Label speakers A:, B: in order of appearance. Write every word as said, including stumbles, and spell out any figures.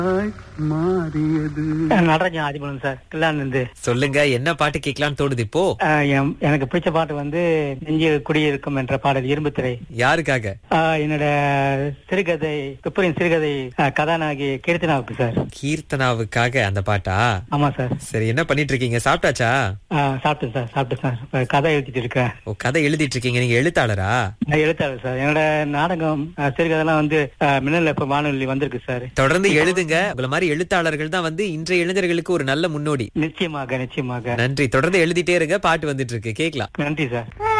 A: மாறியது.
B: நடராஜன் ஆதிபுரம் சார், கில்லாந்து.
C: சொல்லுங்க, என்ன பாட்டு கேட்கலாம்னு தோணுது இப்போ?
B: எனக்கு பிடிச்ச பாட்டு வந்து நெஞ்சில் குடியிருக்கும் என்ற பாடல், இரும்பு திரை.
C: யாருக்காக?
B: ஆஹ் என்னோட சிறுகதை, துப்பரின் சிறுகதை ஆஹ் கதாநாயகி கீர்த்தனாவுக்கு சார்.
C: கீர்த்தனாவுக்காக அந்த பாட்டா?
B: ஆமா சார்.
C: சரி, என்ன பண்ணிட்டு இருக்கீங்க? சாப்பிட்டாச்சா?
B: ஆஹ் சாப்பிட்டேன் சார், சாப்பிட்டேன் சார். இப்ப கதை எழுதிட்டு இருக்கேன்.
C: ஓ, கதை எழுதிட்டு இருக்கீங்க. நீங்க எழுத்தாளரா?
B: நான் எழுத்தாளர் சார். என்னோட நாடகம் ஆஹ் சிறுகதைலாம் வந்து ஆஹ் மின்னல் இப்ப வானொலி வந்திருக்கு சார்.
C: தொடர்ந்து எழுதுங்க. உங்களை மாதிரி எழுத்தாளர்கள் தான் வந்து இன்றைய இளைஞர்களுக்கு ஒரு நல்ல முன்னோடி.
B: நிச்சயமாக, நிச்சயமாக.
C: நன்றி. தொடர்ந்து எழுதிட்டே இருங்க. பாட்டு வந்துட்டு இருக்கு, கேட்கலாம்.
B: நன்றி சார்.